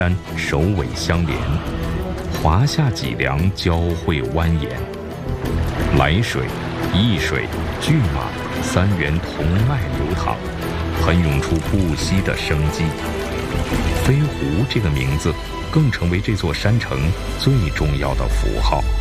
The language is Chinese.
山首尾相连，华夏脊梁交汇蜿蜒，涞水、易水、拒马三源同脉流淌，喷涌出不息的生机。飞狐这个名字更成为这座山城最重要的符号。